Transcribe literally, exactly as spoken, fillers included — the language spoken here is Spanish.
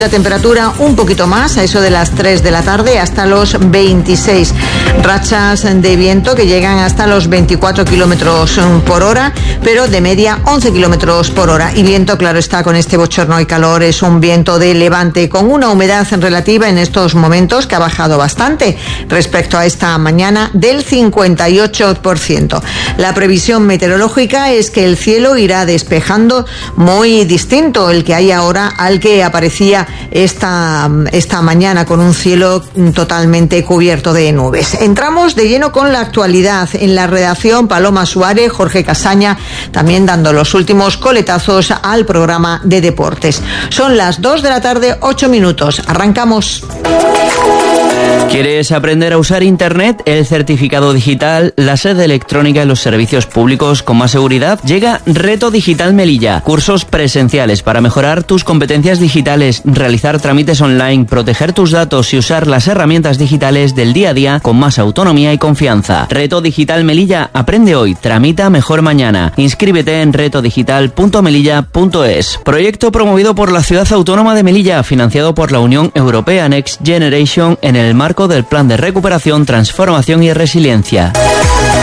La temperatura un poquito más, a eso de las tres de la tarde, hasta los veintiséis. Rachas de viento que llegan hasta los veinticuatro kilómetros por hora, pero de media once kilómetros por hora. Y viento, claro está, con este bochorno y calor, es un viento de levante con una humedad relativa en estos momentos que ha bajado bastante respecto a esta mañana, del cincuenta y ocho por ciento. La previsión meteorológica es que el cielo irá despejando, muy distinto el que hay ahora al que aparecía esta, esta mañana, con un cielo totalmente cubierto de nubes. Entramos de lleno con la actualidad. En la redacción, Paloma Suárez, Jorge Casaña, también dando los últimos coletazos al programa de deportes. Son las dos de la tarde, ocho minutos. Arrancamos. ¿Quieres aprender a usar Internet, el certificado digital, la sede electrónica y los servicios públicos con más seguridad? Llega Reto Digital Melilla. Cursos presenciales para mejorar tus competencias digitales, realizar trámites online, proteger tus datos y usar las herramientas digitales del día a día con más autonomía y confianza. Reto Digital Melilla. Aprende hoy, tramita mejor mañana. Inscríbete en reto digital punto melilla punto es. Proyecto promovido por la Ciudad Autónoma de Melilla, financiado por la Unión Europea Next Generation en el marco del Plan de Recuperación, Transformación y Resiliencia.